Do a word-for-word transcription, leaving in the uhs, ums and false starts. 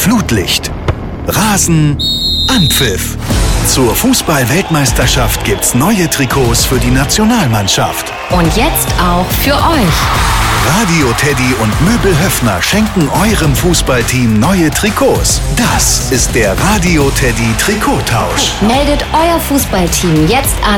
Flutlicht. Rasen, Anpfiff. Zur Fußball-Weltmeisterschaft gibt's neue Trikots für die Nationalmannschaft. Und jetzt auch für euch. Radio Teddy und Möbel Höffner schenken eurem Fußballteam neue Trikots. Das ist der Radio Teddy Trikottausch. Meldet euer Fußballteam jetzt an